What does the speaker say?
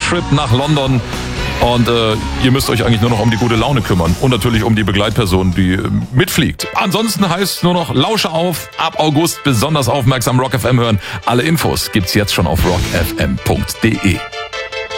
Roadtrip nach London. Und ihr müsst euch eigentlich nur noch um die gute Laune kümmern. Und natürlich um die Begleitperson, die mitfliegt. Ansonsten heißt nur noch Lausche auf. Ab August besonders aufmerksam Rock FM hören. Alle Infos gibt's jetzt schon auf rockfm.de.